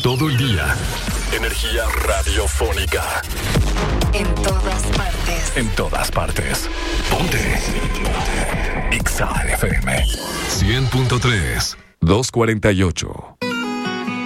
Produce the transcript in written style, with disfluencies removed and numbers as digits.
Todo el día. Energía radiofónica. En todas partes. En todas partes. Ponte. Ponte. Exa FM 100.3. 248.